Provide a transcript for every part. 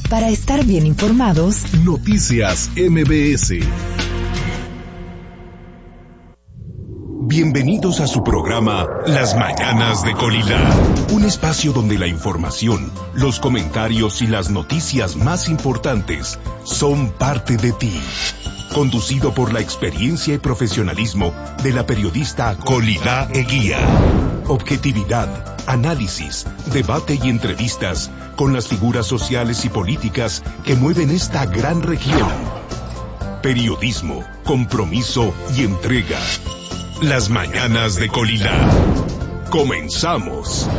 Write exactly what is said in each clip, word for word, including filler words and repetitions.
Para estar bien informados, Noticias M B S. Bienvenidos a su programa Las Mañanas de Colila, un espacio donde la información, los comentarios y las noticias más importantes son parte de ti. Conducido por la experiencia y profesionalismo de la periodista Colila Eguía. Objetividad, análisis, debate y entrevistas con las figuras sociales y políticas que mueven esta gran región. Periodismo, compromiso y entrega. Las Mañanas de Colila. Comenzamos.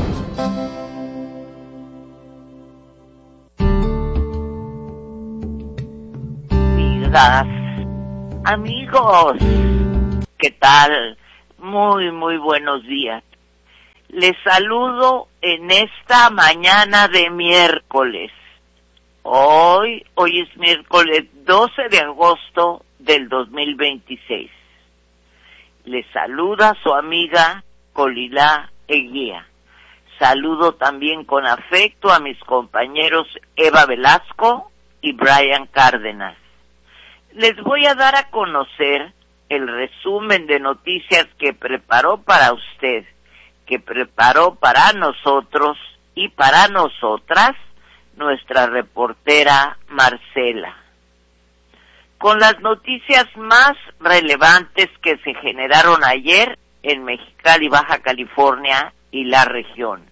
Amigas, amigos, ¿qué tal? Muy, muy buenos días. Les saludo en esta mañana de miércoles. Hoy, hoy es miércoles doce de agosto del dos mil veintiséis. Les saluda su amiga Colila Eguía. Saludo también con afecto a mis compañeros Eva Velasco y Brian Cárdenas. Les voy a dar a conocer el resumen de noticias que preparó para usted, que preparó para nosotros y para nosotras nuestra reportera Marcela. Con las noticias más relevantes que se generaron ayer en Mexicali, Baja California y la región.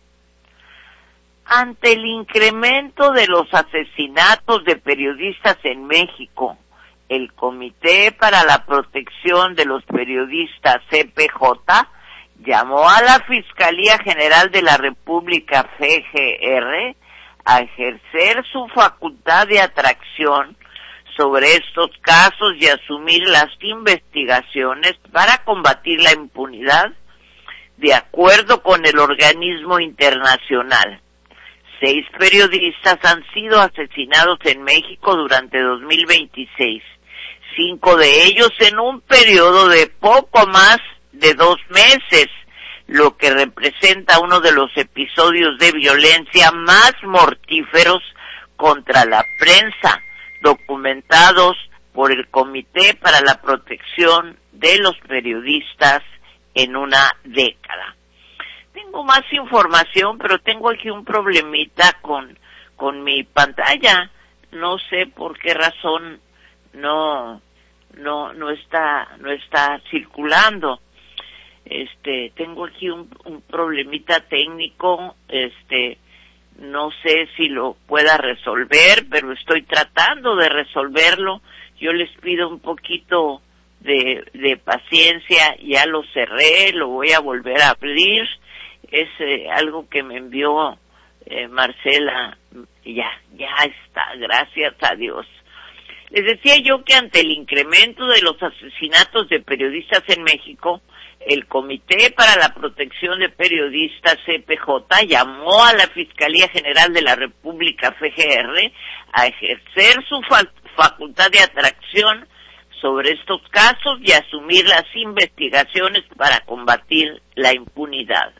Ante el incremento de los asesinatos de periodistas en México, el Comité para la Protección de los Periodistas, C P J, llamó a la Fiscalía General de la República, F G R, a ejercer su facultad de atracción sobre estos casos y asumir las investigaciones para combatir la impunidad de acuerdo con el organismo internacional. Seis periodistas han sido asesinados en México durante dos mil veintiséis, cinco de ellos en un periodo de poco más de dos meses, lo que representa uno de los episodios de violencia más mortíferos contra la prensa, documentados por el Comité para la Protección de los Periodistas en una década. Tengo más información, pero tengo aquí un problemita con, con mi pantalla. No sé por qué razón no, no, no está, no está circulando. Este, tengo aquí un, un problemita técnico, este, no sé si lo pueda resolver, pero estoy tratando de resolverlo. Yo les pido un poquito de, de paciencia, ya lo cerré, lo voy a volver a abrir. Es eh, algo que me envió eh, Marcela, ya, ya está, gracias a Dios. Les decía yo que ante el incremento de los asesinatos de periodistas en México, el Comité para la Protección de Periodistas, C P J, llamó a la Fiscalía General de la República, F G R, a ejercer su fa- facultad de atracción sobre estos casos y asumir las investigaciones para combatir la impunidad.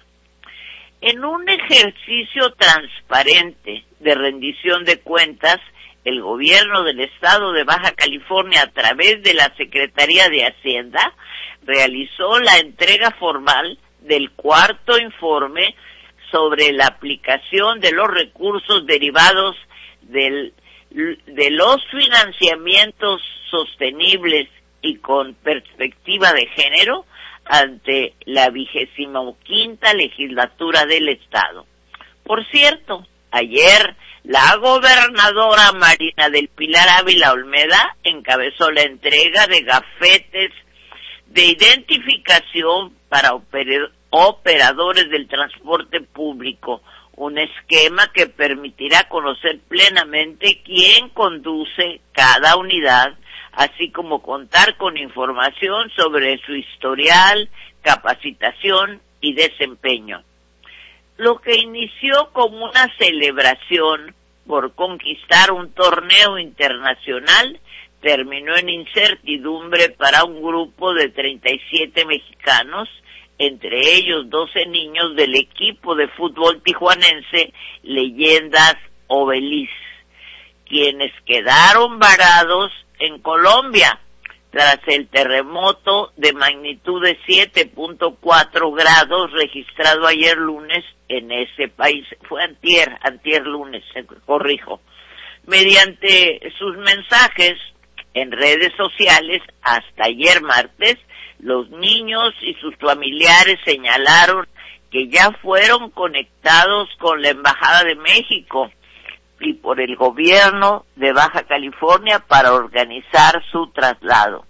En un ejercicio transparente de rendición de cuentas, el gobierno del estado de Baja California, a través de la Secretaría de Hacienda, realizó la entrega formal del cuarto informe sobre la aplicación de los recursos derivados del, de los financiamientos sostenibles y con perspectiva de género ante la vigésimo quinta legislatura del estado. Por cierto, ayer la gobernadora Marina del Pilar Ávila Olmeda encabezó la entrega de gafetes de identificación para oper- operadores del transporte público, un esquema que permitirá conocer plenamente quién conduce cada unidad, así como contar con información sobre su historial, capacitación y desempeño. Lo que inició como una celebración por conquistar un torneo internacional terminó en incertidumbre para un grupo de treinta y siete mexicanos, entre ellos doce niños del equipo de fútbol tijuanense Leyendas Obelis. quienes quedaron varados en Colombia tras el terremoto de magnitud de siete punto cuatro grados registrado ayer lunes en ese país. Fue antier, antier lunes, corrijo. Mediante sus mensajes en redes sociales, hasta ayer martes, los niños y sus familiares señalaron que ya fueron conectados con la Embajada de México y por el gobierno de Baja California para organizar su traslado.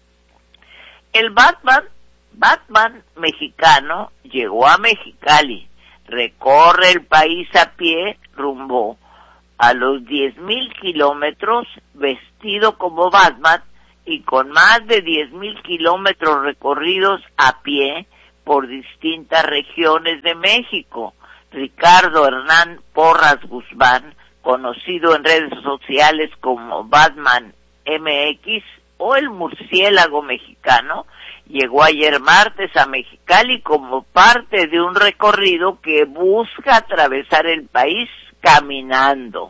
El Batman, Batman mexicano llegó a Mexicali, recorre el país a pie rumbo a los diez mil kilómetros vestido como Batman y con más de diez mil kilómetros recorridos a pie por distintas regiones de México. Ricardo Hernán Porras Guzmán, conocido en redes sociales como Batman M X o el murciélago mexicano, llegó ayer martes a Mexicali como parte de un recorrido que busca atravesar el país caminando.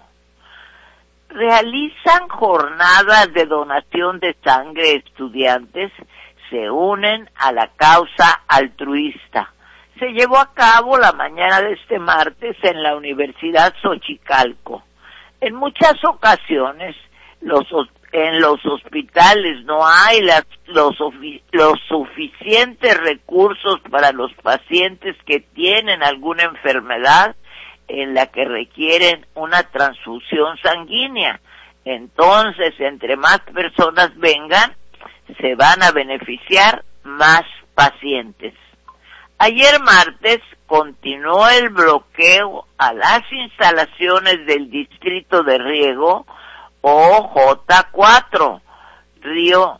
Realizan jornadas de donación de sangre estudiantes, se unen a la causa altruista. Se llevó a cabo la mañana de este martes en la Universidad Xochicalco. En muchas ocasiones, los, en los hospitales no hay las, los, los suficientes recursos para los pacientes que tienen alguna enfermedad en la que requieren una transfusión sanguínea. Entonces, entre más personas vengan, se van a beneficiar más pacientes. Ayer martes continuó el bloqueo a las instalaciones del Distrito de Riego o J cuatro, Río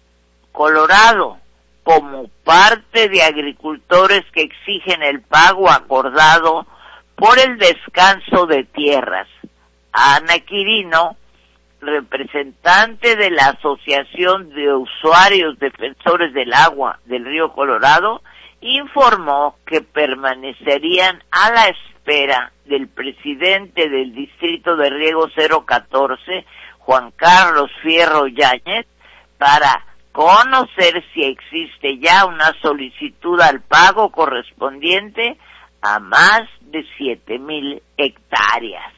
Colorado, como parte de agricultores que exigen el pago acordado por el descanso de tierras. Ana Quirino, representante de la Asociación de Usuarios Defensores del Agua del Río Colorado, informó que permanecerían a la espera del presidente del Distrito de Riego cero catorce, Juan Carlos Fierro Yáñez, para conocer si existe ya una solicitud al pago correspondiente a más de siete mil hectáreas.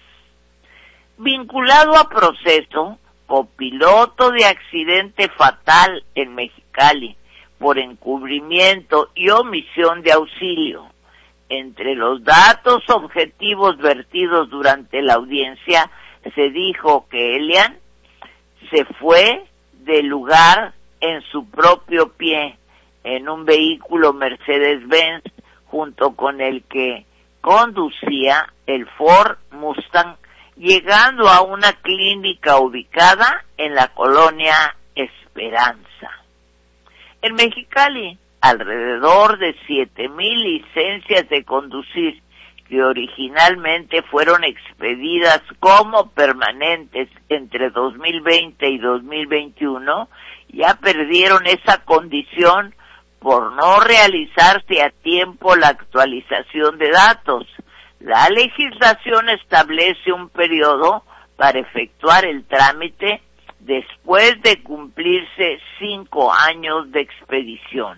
Vinculado a proceso, copiloto de accidente fatal en Mexicali por encubrimiento y omisión de auxilio. Entre los datos objetivos vertidos durante la audiencia, se dijo que Elian se fue del lugar en su propio pie, en un vehículo Mercedes-Benz, junto con el que conducía el Ford Mustang, llegando a una clínica ubicada en la colonia Esperanza. En Mexicali, alrededor de siete mil licencias de conducir que originalmente fueron expedidas como permanentes entre dos mil veinte y dos mil veintiuno, ya perdieron esa condición por no realizarse a tiempo la actualización de datos. La legislación establece un periodo para efectuar el trámite después de cumplirse cinco años de expedición.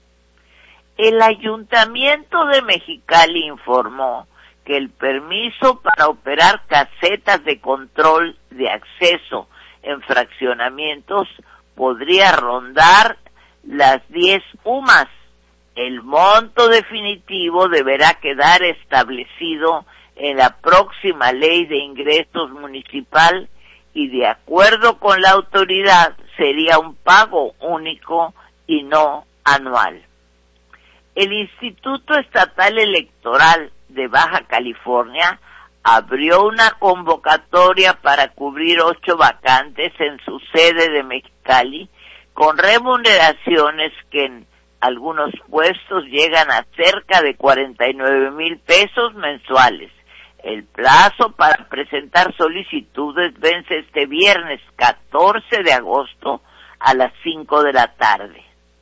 El Ayuntamiento de Mexicali informó que el permiso para operar casetas de control de acceso en fraccionamientos podría rondar las diez U M A S. El monto definitivo deberá quedar establecido en la próxima ley de ingresos municipal y de acuerdo con la autoridad sería un pago único y no anual. El Instituto Estatal Electoral de Baja California abrió una convocatoria para cubrir ocho vacantes en su sede de Mexicali con remuneraciones que en algunos puestos llegan a cerca de cuarenta y nueve mil pesos mensuales. El plazo para presentar solicitudes vence este viernes catorce de agosto a las cinco de la tarde.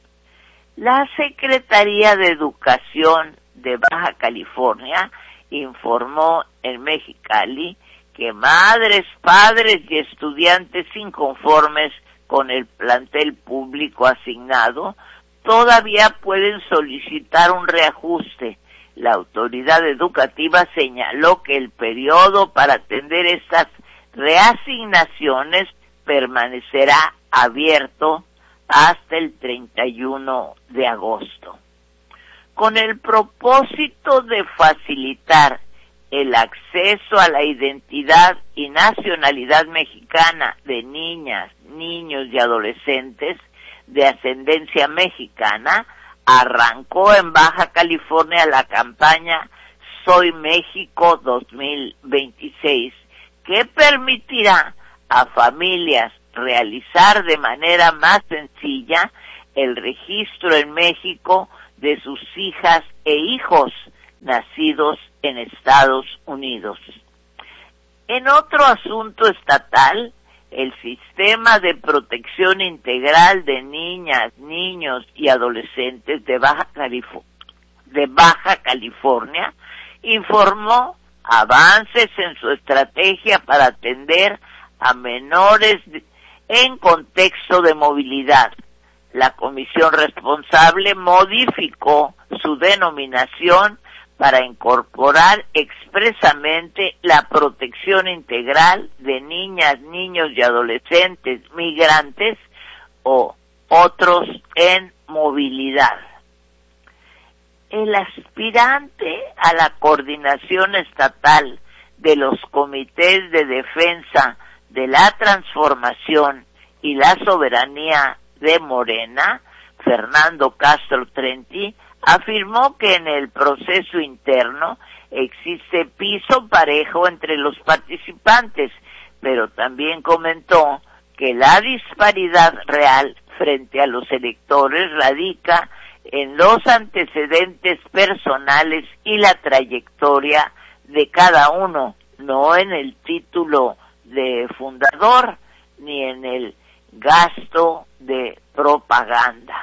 La Secretaría de Educación de Baja California informó en Mexicali que madres, padres y estudiantes inconformes con el plantel público asignado todavía pueden solicitar un reajuste. La autoridad educativa señaló que el periodo para atender estas reasignaciones permanecerá abierto hasta el treinta y uno de agosto. Con el propósito de facilitar el acceso a la identidad y nacionalidad mexicana de niñas, niños y adolescentes de ascendencia mexicana, arrancó en Baja California la campaña Soy México dos mil veintiséis, que permitirá a familias realizar de manera más sencilla el registro en México de sus hijas e hijos nacidos en Estados Unidos. En otro asunto estatal, el Sistema de Protección Integral de Niñas, Niños y Adolescentes de Baja, Calif- de Baja California informó avances en su estrategia para atender a menores en contexto de movilidad. La comisión responsable modificó su denominación para incorporar expresamente la protección integral de niñas, niños y adolescentes migrantes o otros en movilidad. El aspirante a la coordinación estatal de los comités de defensa de la transformación y la soberanía de Morena, Fernando Castro Trenti, afirmó que en el proceso interno existe piso parejo entre los participantes, pero también comentó que la disparidad real frente a los electores radica en los antecedentes personales y la trayectoria de cada uno, no en el título de fundador ni en el gasto de propaganda.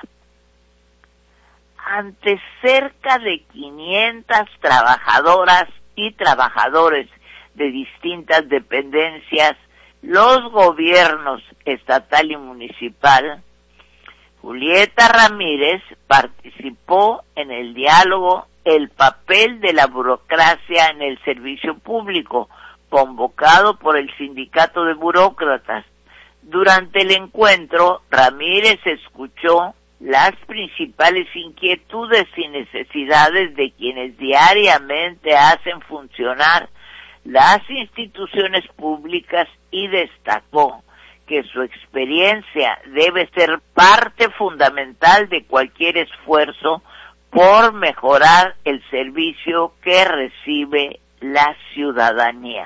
Ante cerca de quinientas trabajadoras y trabajadores de distintas dependencias, los gobiernos estatal y municipal, Julieta Ramírez participó en el diálogo El papel de la burocracia en el servicio público, convocado por el Sindicato de Burócratas. Durante el encuentro, Ramírez escuchó las principales inquietudes y necesidades de quienes diariamente hacen funcionar las instituciones públicas y destacó que su experiencia debe ser parte fundamental de cualquier esfuerzo por mejorar el servicio que recibe la ciudadanía.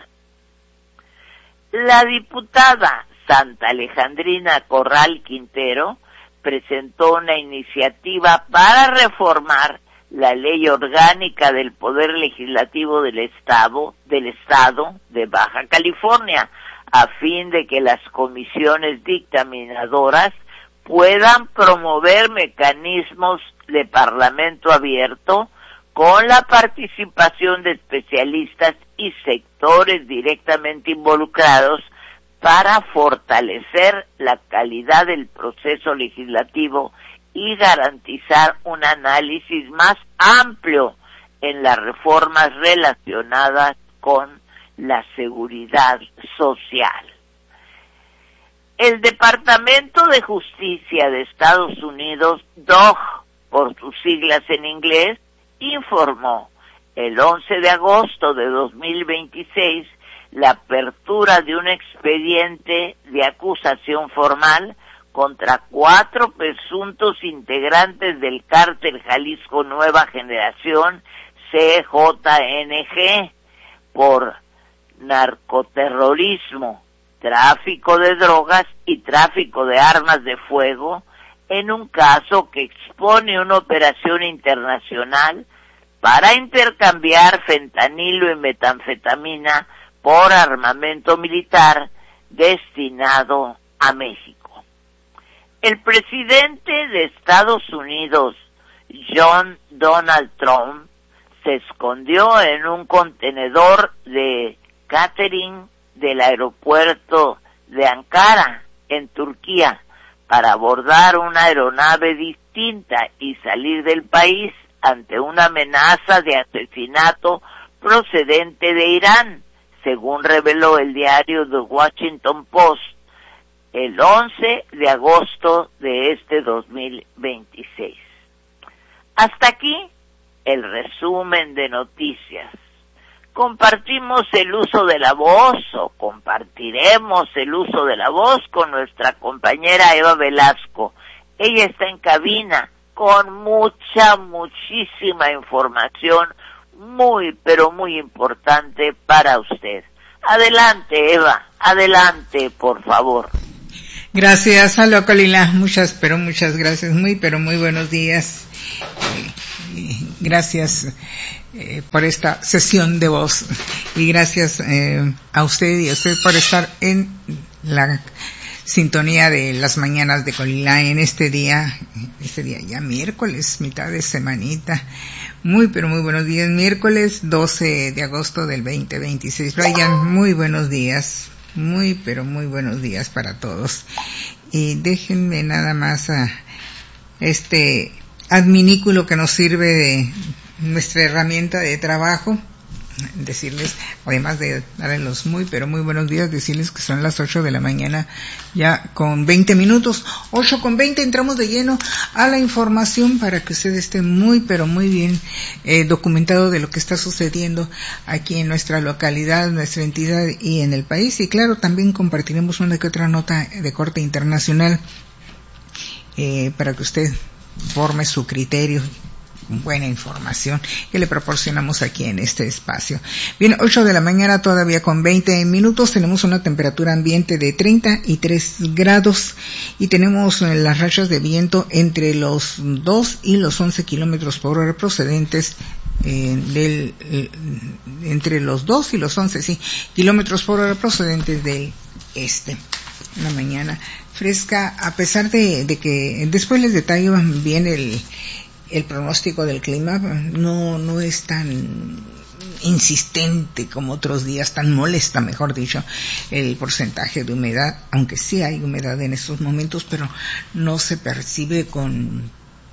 La diputada Santa Alejandrina Corral Quintero presentó una iniciativa para reformar la ley orgánica del Poder Legislativo del Estado, del Estado de Baja California, a fin de que las comisiones dictaminadoras puedan promover mecanismos de parlamento abierto con la participación de especialistas y sectores directamente involucrados para fortalecer la calidad del proceso legislativo y garantizar un análisis más amplio en las reformas relacionadas con la seguridad social. El Departamento de Justicia de Estados Unidos, D O J, por sus siglas en inglés, informó el once de agosto de dos mil veintiséis la apertura de un expediente de acusación formal contra cuatro presuntos integrantes del cártel Jalisco Nueva Generación, C J N G, por narcoterrorismo, tráfico de drogas y tráfico de armas de fuego, en un caso que expone una operación internacional para intercambiar fentanilo y metanfetamina por armamento militar destinado a México. El presidente de Estados Unidos, John Donald Trump, se escondió en un contenedor de catering del aeropuerto de Ankara, en Turquía, para abordar una aeronave distinta y salir del país ante una amenaza de asesinato procedente de Irán, según reveló el diario The Washington Post el once de agosto de este dos mil veintiséis. Hasta aquí el resumen de noticias. Compartimos el uso de la voz o compartiremos el uso de la voz con nuestra compañera Eva Velasco. Ella está en cabina con mucha, muchísima información muy, pero muy importante para usted. Adelante, Eva, adelante, por favor. Gracias, Aló Colila, muchas, pero muchas gracias, muy, pero muy buenos días. Eh, eh, gracias eh, por esta sesión de voz y gracias eh, a usted y a usted por estar en la sintonía de las mañanas de Colila en este día, este día ya miércoles, mitad de semanita. Muy, pero muy buenos días, miércoles doce de agosto del veinte veintiséis. Brian, muy buenos días. Muy, pero muy buenos días para todos. Y déjenme nada más a este adminículo que nos sirve de nuestra herramienta de trabajo, decirles, además de darles los muy, pero muy buenos días, decirles que son las ocho de la mañana, ya con veinte minutos, ocho con veinte, entramos de lleno a la información para que usted esté muy, pero muy bien eh, documentado de lo que está sucediendo aquí en nuestra localidad, nuestra entidad y en el país. Y claro, también compartiremos una que otra nota de corte internacional eh, para que usted forme su criterio. Buena información que le proporcionamos aquí en este espacio. Bien, ocho de la mañana todavía con veinte minutos, tenemos una temperatura ambiente de treinta y tres grados y tenemos las rachas de viento entre los dos y los once kilómetros por hora procedentes eh, del eh, entre los dos y los once sí, kilómetros por hora procedentes del este. Una mañana fresca, a pesar de, de que después les detallo bien el el pronóstico del clima. No no es tan insistente como otros días, tan molesta, mejor dicho, el porcentaje de humedad, aunque sí hay humedad en estos momentos, pero no se percibe con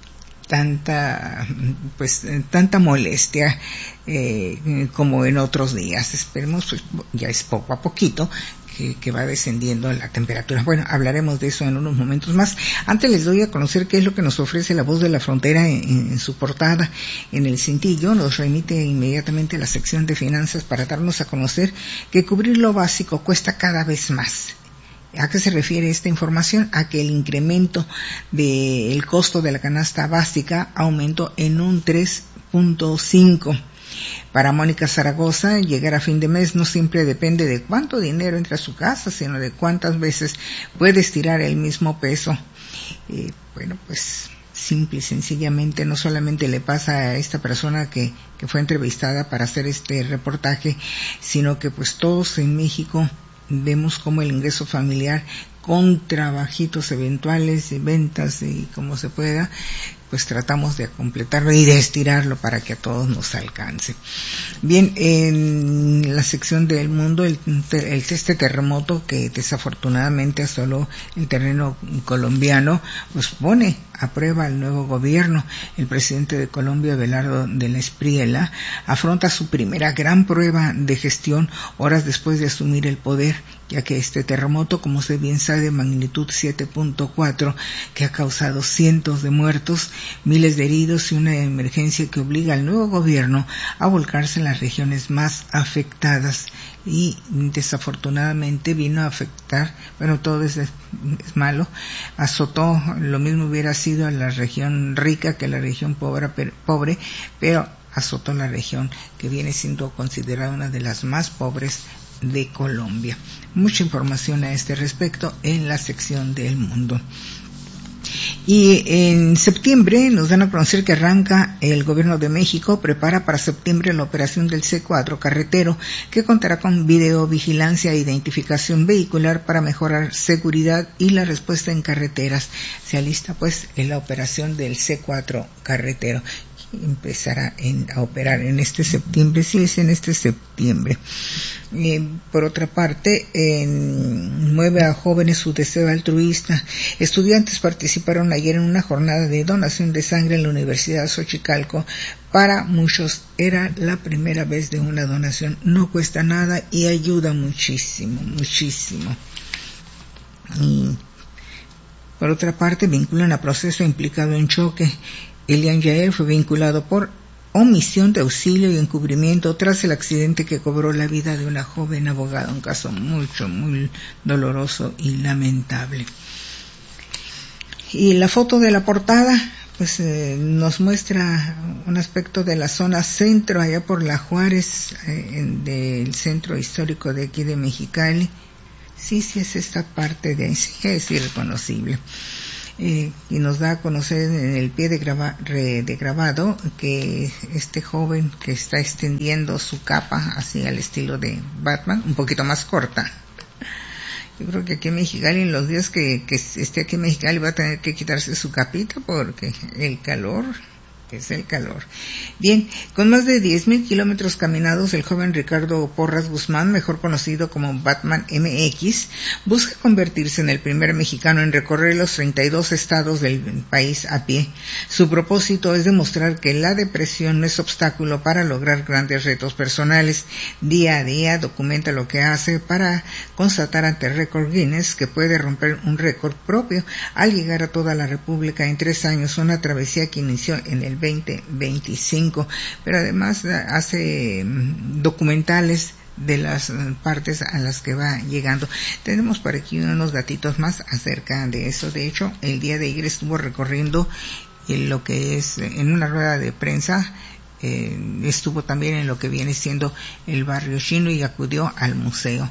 tanta pues tanta molestia eh, como en otros días. Esperemos, pues, ya es poco a poquito Que, que va descendiendo la temperatura. Bueno, hablaremos de eso en unos momentos más. Antes les doy a conocer qué es lo que nos ofrece La Voz de la Frontera en, en su portada. En el cintillo nos remite inmediatamente a la sección de finanzas para darnos a conocer que cubrir lo básico cuesta cada vez más. ¿A qué se refiere esta información? A que el incremento del costo de la canasta básica aumentó en un tres punto cinco. Para Mónica Zaragoza, llegar a fin de mes no siempre depende de cuánto dinero entra a su casa, sino de cuántas veces puede estirar el mismo peso. Eh, bueno, pues simple y sencillamente no solamente le pasa a esta persona que, que fue entrevistada para hacer este reportaje, sino que pues todos en México vemos como el ingreso familiar con trabajitos eventuales y ventas y como se pueda, pues tratamos de completarlo y de estirarlo para que a todos nos alcance. Bien, en la sección del mundo, el, el este terremoto que desafortunadamente asoló el terreno colombiano, pues pone a prueba al nuevo gobierno. El presidente de Colombia, Abelardo de la Espriella, afronta su primera gran prueba de gestión horas después de asumir el poder, ya que este terremoto, como se bien sabe, de magnitud siete punto cuatro, que ha causado cientos de muertos, miles de heridos y una emergencia que obliga al nuevo gobierno a volcarse en las regiones más afectadas. Y desafortunadamente vino a afectar, bueno, todo es, es malo, azotó, lo mismo hubiera sido en la región rica que la región pobre, pero, pobre, pero azotó la región que viene siendo considerada una de las más pobres de Colombia. Mucha información a este respecto en la sección del mundo. Y en septiembre nos dan a conocer que arranca el gobierno de México, prepara para septiembre la operación del C cuatro carretero, que contará con videovigilancia e identificación vehicular para mejorar seguridad y la respuesta en carreteras. Se alista pues en la operación del C cuatro carretero. empezará en, a operar en este septiembre, sí es en este septiembre. Eh, por otra parte, en, mueve a jóvenes su deseo altruista. Estudiantes participaron ayer en una jornada de donación de sangre en la Universidad Xochicalco. Para muchos era la primera vez de una donación, no cuesta nada y ayuda muchísimo, muchísimo. Y por otra parte, vinculan a proceso implicado en choque. Elian Yael fue vinculado por omisión de auxilio y encubrimiento tras el accidente que cobró la vida de una joven abogada, un caso mucho, muy doloroso y lamentable. Y la foto de la portada, pues eh, nos muestra un aspecto de la zona centro, allá por la Juárez, eh, del centro histórico de aquí de Mexicali. Sí, sí es esta parte de ahí, sí es irreconocible. Eh, y nos da a conocer en el pie de, grava, re, de grabado que este joven que está extendiendo su capa así al estilo de Batman, un poquito más corta. Yo creo que aquí en Mexicali, en los días que, que esté aquí en Mexicali, va a tener que quitarse su capita porque el calor es el calor. Bien, con más de diez mil kilómetros caminados, el joven Ricardo Porras Guzmán, mejor conocido como Batman M X, busca convertirse en el primer mexicano en recorrer los treinta y dos estados del país a pie. Su propósito es demostrar que la depresión no es obstáculo para lograr grandes retos personales. Día a día documenta lo que hace para constatar ante Récord Guinness que puede romper un récord propio al llegar a toda la República en tres años, una travesía que inició en el veinte veinticinco, pero además hace documentales de las partes a las que va llegando. Tenemos por aquí unos datitos más acerca de eso. De hecho, el día de ayer estuvo recorriendo lo que es en una rueda de prensa, eh, estuvo también en lo que viene siendo el barrio chino y acudió al museo.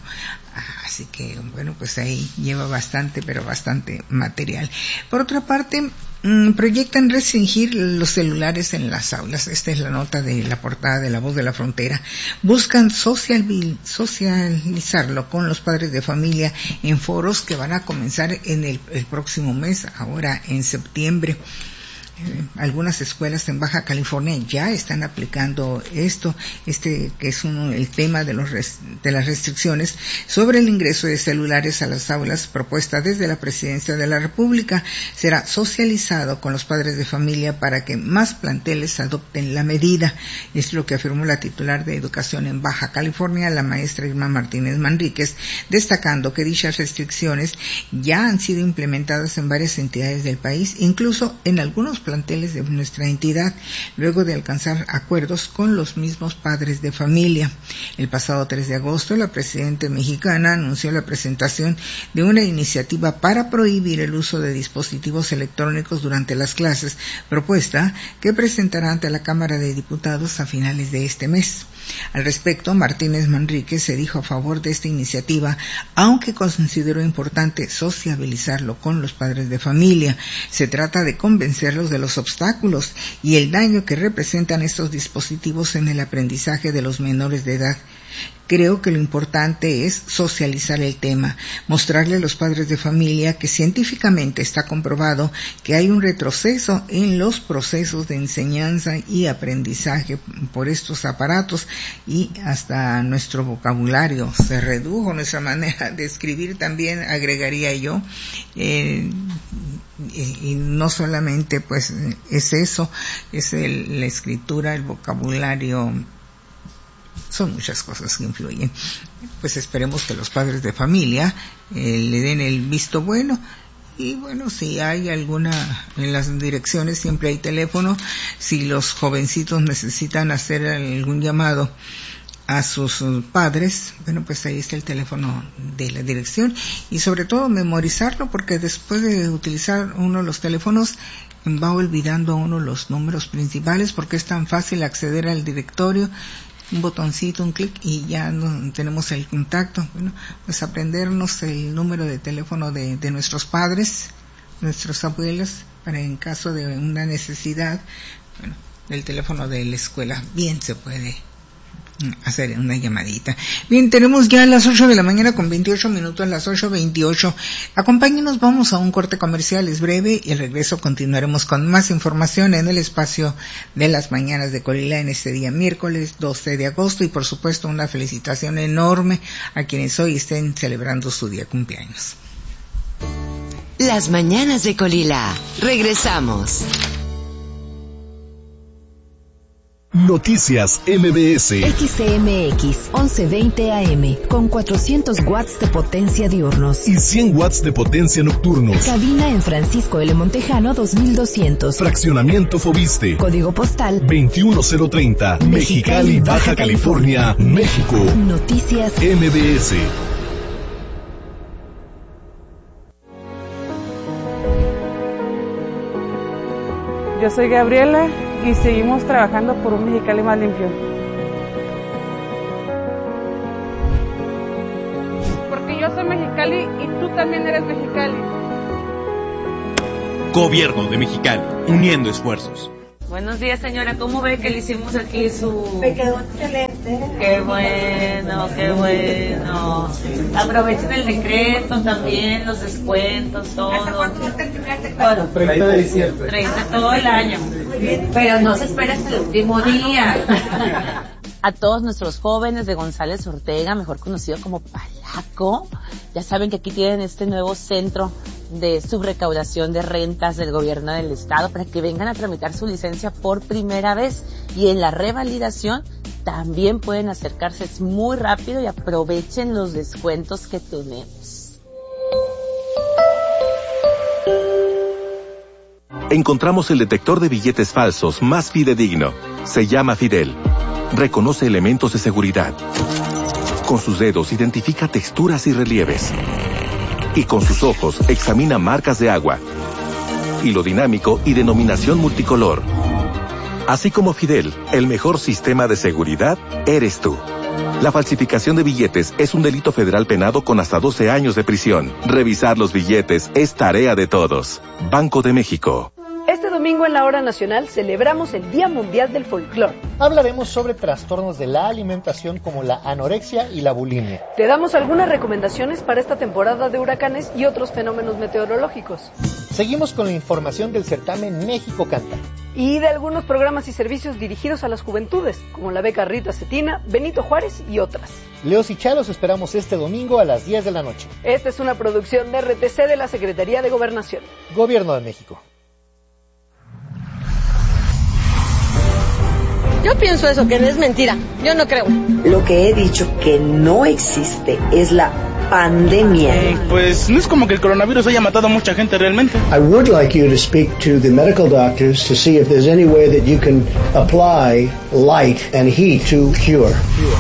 Así que, bueno, pues ahí lleva bastante, pero bastante material. Por otra parte, mmm, proyectan restringir los celulares en las aulas. Esta es la nota de la portada de La Voz de la Frontera. Buscan social, socializarlo con los padres de familia en foros que van a comenzar en el, el próximo mes, ahora en septiembre. Eh, algunas escuelas en Baja California ya están aplicando esto, este que es uno el tema de los res, de las restricciones sobre el ingreso de celulares a las aulas propuesta desde la Presidencia de la República. Será socializado con los padres de familia para que más planteles adopten la medida. Es lo que afirmó la titular de Educación en Baja California, la maestra Irma Martínez Manríquez, destacando que dichas restricciones ya han sido implementadas en varias entidades del país, incluso en algunos planteles de nuestra entidad, luego de alcanzar acuerdos con los mismos padres de familia. El pasado tres de agosto, la presidenta mexicana anunció la presentación de una iniciativa para prohibir el uso de dispositivos electrónicos durante las clases, propuesta que presentará ante la Cámara de Diputados a finales de este mes. Al respecto, Martínez Manríquez se dijo a favor de esta iniciativa, aunque consideró importante sociabilizarlo con los padres de familia. Se trata de convencerlos de los obstáculos y el daño que representan estos dispositivos en el aprendizaje de los menores de edad. Creo que lo importante es socializar el tema, mostrarle a los padres de familia que científicamente está comprobado que hay un retroceso en los procesos de enseñanza y aprendizaje por estos aparatos, y hasta nuestro vocabulario se redujo, nuestra manera de escribir también, agregaría yo, eh, y, y no solamente pues es eso, es el, la escritura, el vocabulario. Son muchas cosas que influyen. Pues esperemos que los padres de familia eh, le den el visto bueno. Y bueno, si hay alguna, en las direcciones siempre hay teléfono. Si los jovencitos necesitan hacer algún llamado a sus padres, bueno, pues ahí está el teléfono de la dirección. Y sobre todo memorizarlo, porque después de utilizar uno de los teléfonos va olvidando uno los números principales, porque es tan fácil acceder al directorio. Un botoncito, un clic y ya no tenemos el contacto. Bueno, pues aprendernos el número de teléfono de, de nuestros padres, nuestros abuelos, para en caso de una necesidad, bueno, el teléfono de la escuela bien se puede hacer una llamadita. Bien, tenemos ya las ocho de la mañana con veintiocho minutos, las ocho veintiocho. Acompáñenos, vamos a un corte comercial, es breve, y al regreso continuaremos con más información en el espacio de las mañanas de Colila en este día miércoles doce de agosto, y por supuesto una felicitación enorme a quienes hoy estén celebrando su día cumpleaños. Las mañanas de Colila. Regresamos. Noticias M B S. X C M X once veinte A M con cuatrocientos watts de potencia diurnos Y cien watts de potencia nocturnos. Cabina en Francisco L. Montejano dos mil doscientos. Fraccionamiento Fobiste. Código postal veintiuno cero treinta. Mexicali, Baja California, México. Noticias M B S. Yo soy Gabriela y seguimos trabajando por un Mexicali más limpio. Porque yo soy Mexicali y tú también eres Mexicali. Gobierno de Mexicali, uniendo esfuerzos. Buenos días, señora. ¿Cómo ve que le hicimos aquí su...? Me quedó excelente. Qué bueno, qué bueno. Aprovechen el decreto también, los descuentos, todo. ¿Hasta cuánto está el primer decreto? Bueno, treinta de diciembre. treinta todo el año. Pero no se espera hasta el último día. A todos nuestros jóvenes de González Ortega, mejor conocido como Palaco, ya saben que aquí tienen este nuevo centro de subrecaudación de rentas del gobierno del estado para que vengan a tramitar su licencia por primera vez, y en la revalidación también pueden acercarse, es muy rápido, y aprovechen los descuentos que tenemos. Encontramos el detector de billetes falsos más fidedigno. Se llama Fidel. Reconoce elementos de seguridad. Con sus dedos identifica texturas y relieves. Y con sus ojos examina marcas de agua. Hilo dinámico y denominación multicolor. Así como Fidel, el mejor sistema de seguridad eres tú. La falsificación de billetes es un delito federal penado con hasta doce años de prisión. Revisar los billetes es tarea de todos. Banco de México. Este domingo en la Hora Nacional celebramos el Día Mundial del Folclor. Hablaremos sobre trastornos de la alimentación como la anorexia y la bulimia. Te damos algunas recomendaciones para esta temporada de huracanes y otros fenómenos meteorológicos. Seguimos con la información del certamen México Canta. Y de algunos programas y servicios dirigidos a las juventudes, como la beca Rita Cetina, Benito Juárez y otras. Leos y Chalos esperamos este domingo a las diez de la noche. Esta es una producción de R T C de la Secretaría de Gobernación. Gobierno de México. Yo pienso eso, que es mentira. Yo no creo. Lo que he dicho que no existe es la pandemia. Pues no es como que el coronavirus haya matado a mucha gente realmente. I would like you to speak to the medical doctors to see if there's any way that you can apply light and heat to cure.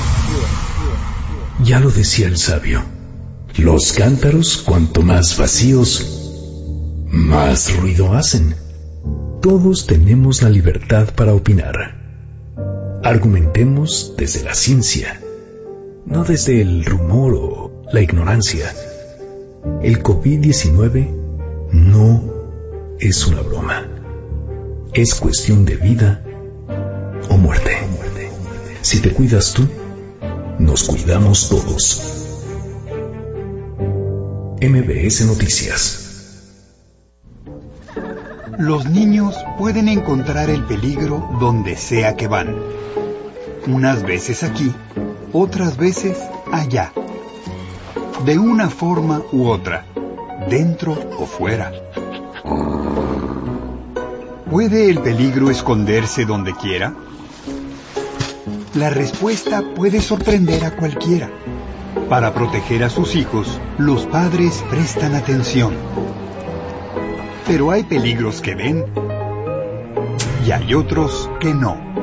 Ya lo decía el sabio. Los cántaros, cuanto más vacíos, más ruido hacen. Todos tenemos la libertad para opinar. Argumentemos desde la ciencia, no desde el rumor o la ignorancia. El COVID diecinueve no es una broma. Es cuestión de vida o muerte. Si te cuidas tú, nos cuidamos todos. M B S Noticias. Los niños pueden encontrar el peligro donde sea que van. Unas veces aquí, otras veces allá. De una forma u otra, dentro o fuera. ¿Puede el peligro esconderse donde quiera? La respuesta puede sorprender a cualquiera. Para proteger a sus hijos, los padres prestan atención. Pero hay peligros que ven y hay otros que no.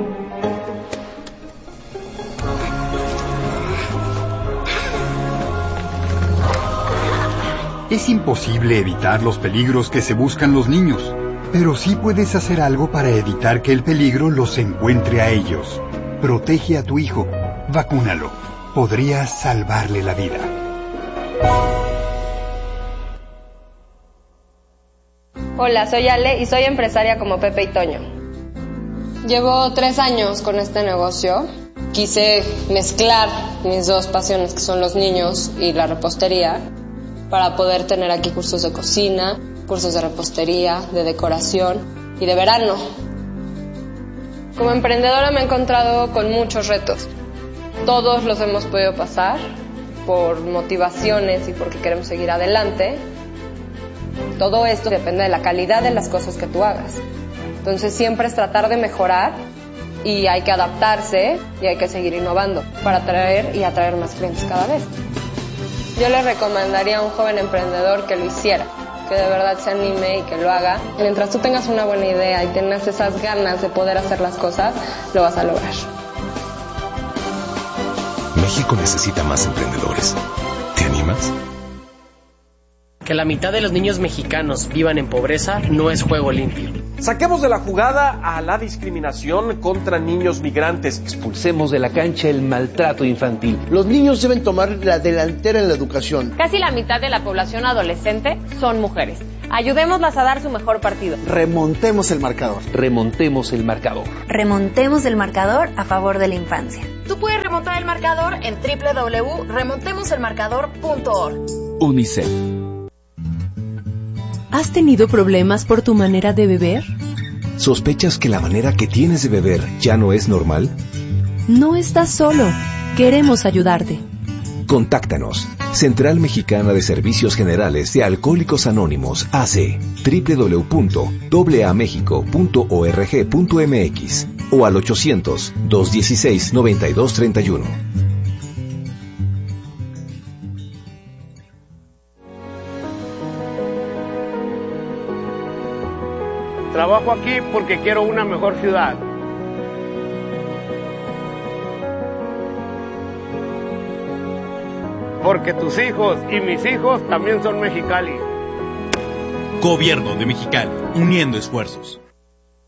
Es imposible evitar los peligros que se buscan los niños, pero sí puedes hacer algo para evitar que el peligro los encuentre a ellos. Protege a tu hijo, vacúnalo. Podrías salvarle la vida. Hola, soy Ale y soy empresaria como Pepe y Toño. Llevo tres años con este negocio Quise mezclar mis dos pasiones, que son los niños y la repostería, para poder tener aquí cursos de cocina, cursos de repostería, de decoración y de verano. Como emprendedora me he encontrado con muchos retos. Todos los hemos podido pasar por motivaciones y porque queremos seguir adelante. Todo esto depende de la calidad de las cosas que tú hagas. Entonces siempre es tratar de mejorar y hay que adaptarse y hay que seguir innovando para atraer y atraer más clientes cada vez. Yo le recomendaría a un joven emprendedor que lo hiciera, que de verdad se anime y que lo haga. Mientras tú tengas una buena idea y tengas esas ganas de poder hacer las cosas, lo vas a lograr. México necesita más emprendedores. ¿Te animas? Que la mitad de los niños mexicanos vivan en pobreza no es juego limpio. Saquemos de la jugada a la discriminación contra niños migrantes. Expulsemos de la cancha el maltrato infantil. Los niños deben tomar la delantera en la educación. Casi la mitad de la población adolescente son mujeres. Ayudémoslas a dar su mejor partido. Remontemos el marcador. Remontemos el marcador. Remontemos el marcador a favor de la infancia. Tú puedes remontar el marcador en doble u doble u doble u punto remontemos el marcador punto org. UNICEF. ¿Has tenido problemas por tu manera de beber? ¿Sospechas que la manera que tienes de beber ya no es normal? No estás solo. Queremos ayudarte. Contáctanos. Central Mexicana de Servicios Generales de Alcohólicos Anónimos, A C, doble u doble u doble u punto a mexico punto org punto m x o al ochocientos, dos dieciséis, noventa y dos treinta y uno. Trabajo aquí porque quiero una mejor ciudad. Porque tus hijos y mis hijos también son Mexicali. Gobierno de Mexicali, uniendo esfuerzos.